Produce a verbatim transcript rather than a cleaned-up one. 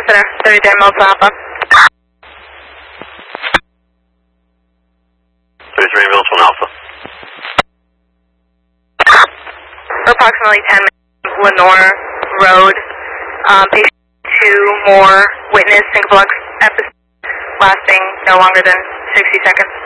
Center, thirty-three Mills Alpha. thirty-three Mills one Alpha. For approximately ten minutes, Lenore Road, um, patient two more, witness syncopal episode lasting no longer than sixty seconds.